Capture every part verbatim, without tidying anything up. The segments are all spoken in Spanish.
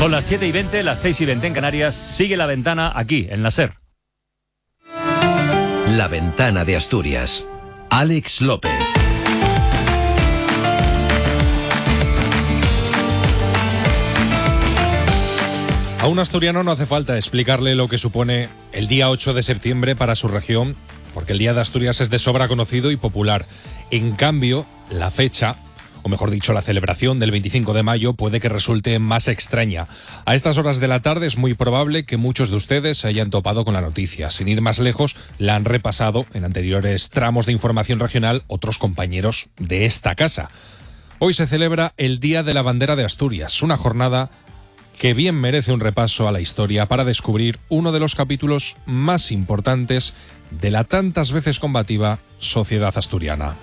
Son las siete y veinte, las seis y veinte en Canarias. Sigue La Ventana aquí, en la SER. La Ventana de Asturias. Alex López. A un asturiano no hace falta explicarle lo que supone el día ocho de septiembre para su región, porque el Día de Asturias es de sobra conocido y popular. En cambio, la fecha, o mejor dicho, la celebración del veinticinco de mayo puede que resulte más extraña. A estas horas de la tarde es muy probable que muchos de ustedes se hayan topado con la noticia. Sin ir más lejos, la han repasado en anteriores tramos de información regional otros compañeros de esta casa. Hoy se celebra el Día de la Bandera de Asturias, una jornada que bien merece un repaso a la historia para descubrir uno de los capítulos más importantes de la tantas veces combativa sociedad asturiana.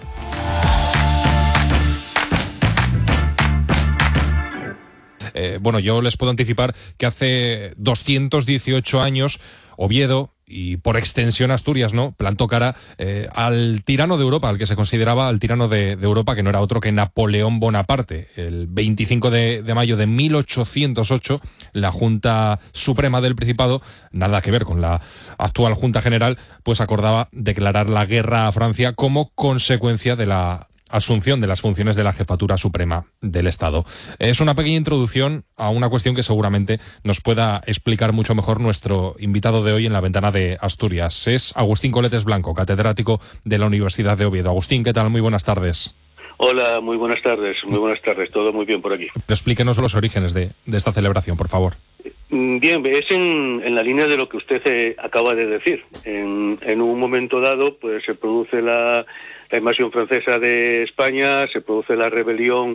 Eh, bueno, yo les puedo anticipar que hace doscientos dieciocho años Oviedo, y por extensión Asturias, ¿no?, plantó cara eh, al tirano de Europa, al que se consideraba el tirano de, de Europa, que no era otro que Napoleón Bonaparte. El veinticinco de mayo de mil ochocientos ocho, la Junta Suprema del Principado, nada que ver con la actual Junta General, pues acordaba declarar la guerra a Francia como consecuencia de la asunción de las funciones de la Jefatura Suprema del Estado. Es una pequeña introducción a una cuestión que seguramente nos pueda explicar mucho mejor nuestro invitado de hoy en La Ventana de Asturias. Es Agustín Coletes Blanco, catedrático de la Universidad de Oviedo. Agustín, ¿qué tal? Muy buenas tardes. Hola, muy buenas tardes, muy buenas tardes, todo muy bien por aquí. Explíquenos los orígenes de, de esta celebración, por favor. Bien, es en, en la línea de lo que usted eh, acaba de decir. En, en un momento dado, pues se produce la, la invasión francesa de España, se produce la rebelión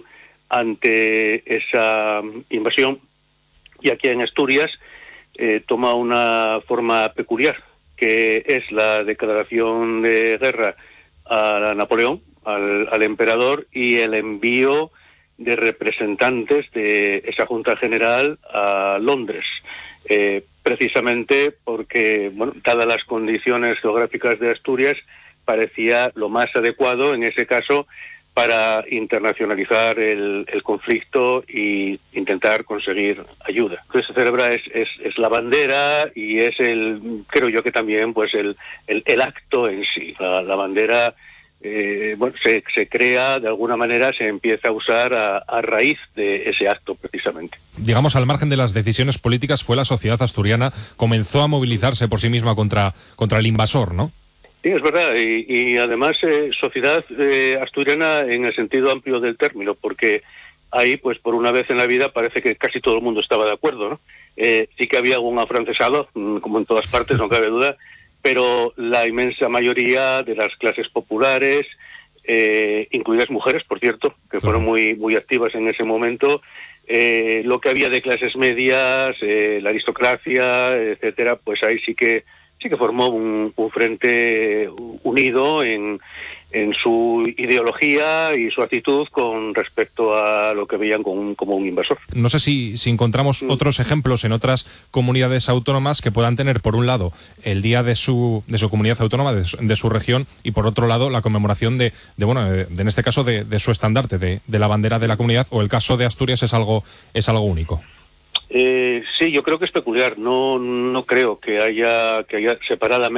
ante esa invasión, y aquí en Asturias eh, toma una forma peculiar, que es la declaración de guerra a Napoleón, al, al emperador, y el envío de representantes de esa Junta General a Londres, eh, precisamente porque, bueno, dadas las condiciones geográficas de Asturias, parecía lo más adecuado en ese caso para internacionalizar el, el conflicto y intentar conseguir ayuda. Lo que se celebra es, es, es la bandera, y es el, creo yo que también, pues el, el, el acto en sí. La, la bandera Eh, bueno, se, se crea, de alguna manera se empieza a usar a, a raíz de ese acto, precisamente. Digamos, al margen de las decisiones políticas, fue la sociedad asturiana, comenzó a movilizarse por sí misma contra, contra el invasor, ¿no? Sí, es verdad, y, y además eh, sociedad eh, asturiana en el sentido amplio del término, porque ahí, pues por una vez en la vida, parece que casi todo el mundo estaba de acuerdo, ¿no? Eh, sí que había algún afrancesado, como en todas partes, no cabe duda, pero la inmensa mayoría de las clases populares, eh, incluidas mujeres, por cierto, que fueron muy muy activas en ese momento, eh, lo que había de clases medias, eh, la aristocracia, etcétera, pues ahí sí que sí que formó un, un frente unido en, en su ideología y su actitud con respecto a lo que veían como un, como un invasor. No sé si, si encontramos mm. otros ejemplos en otras comunidades autónomas que puedan tener, por un lado, el día de su de su comunidad autónoma, de su, de su región, y por otro lado, la conmemoración de, de bueno, de, de, en este caso, de, de su estandarte, de, de la bandera de la comunidad, o el caso de Asturias es algo, es algo único. Eh, sí, yo creo que es peculiar. No, no creo que haya, que haya separadamente